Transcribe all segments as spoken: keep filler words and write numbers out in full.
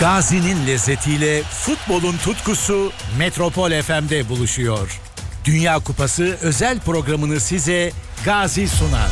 Gazi'nin lezzetiyle futbolun tutkusu Metropol F M'de buluşuyor. Dünya Kupası özel programını size Gazi sunar.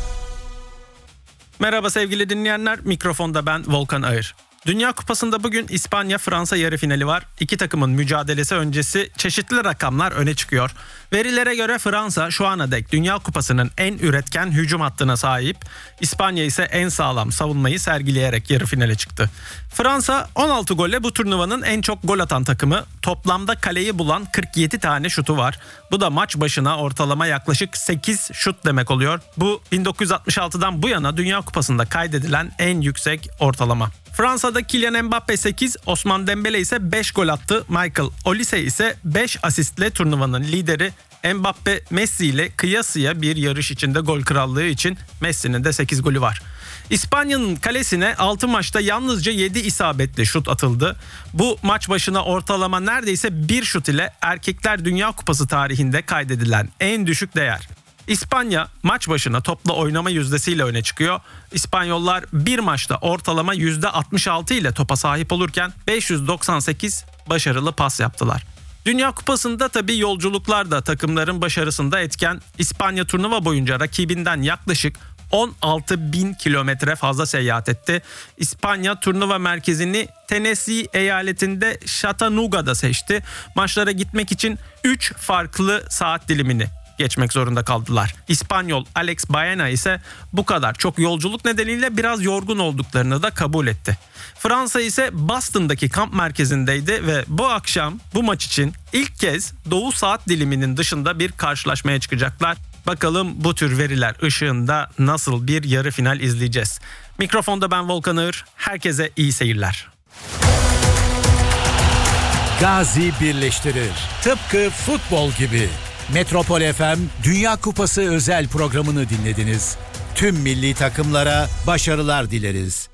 Merhaba sevgili dinleyenler, mikrofonda ben Volkan Ağır. Dünya Kupası'nda bugün İspanya-Fransa yarı finali var. İki takımın mücadelesi öncesi çeşitli rakamlar öne çıkıyor. Verilere göre Fransa şu ana dek Dünya Kupası'nın en üretken hücum hattına sahip. İspanya ise en sağlam savunmayı sergileyerek yarı finale çıktı. Fransa on altı golle bu turnuvanın en çok gol atan takımı. Toplamda kaleyi bulan kırk yedi tane şutu var. Bu da maç başına ortalama yaklaşık sekiz şut demek oluyor. Bu bin dokuz yüz altmış altıdan bu yana Dünya Kupası'nda kaydedilen en yüksek ortalama. Fransa'da Kylian Mbappe sekiz, Ousmane Dembele ise beş gol attı. Michael Olise ise beş asistle turnuvanın lideri. Mbappe Messi ile kıyasıya bir yarış içinde gol krallığı için Messi'nin de sekiz golü var. İspanya'nın kalesine altı maçta yalnızca yedi isabetli şut atıldı. Bu maç başına ortalama neredeyse bir şut ile Erkekler Dünya Kupası tarihinde kaydedilen en düşük değer. İspanya maç başına topla oynama yüzdesiyle öne çıkıyor. İspanyollar bir maçta ortalama yüzde altmış altı ile topa sahip olurken beş yüz doksan sekiz başarılı pas yaptılar. Dünya Kupası'nda tabii yolculuklar da takımların başarısında etken. İspanya turnuva boyunca rakibinden yaklaşık on altı bin kilometre fazla seyahat etti. İspanya turnuva merkezini Tennessee eyaletinde Chattanoogha'da seçti. Maçlara gitmek için üç farklı saat dilimini geçmek zorunda kaldılar. İspanyol Alex Baena ise bu kadar çok yolculuk nedeniyle biraz yorgun olduklarını da kabul etti. Fransa ise Boston'daki kamp merkezindeydi ve bu akşam bu maç için ilk kez Doğu saat diliminin dışında bir karşılaşmaya çıkacaklar. Bakalım bu tür veriler ışığında nasıl bir yarı final izleyeceğiz. Mikrofonda ben Volkan Ağır. Herkese iyi seyirler. Gazi birleştirir. Tıpkı futbol gibi. Metropol F M Dünya Kupası özel programını dinlediniz. Tüm milli takımlara başarılar dileriz.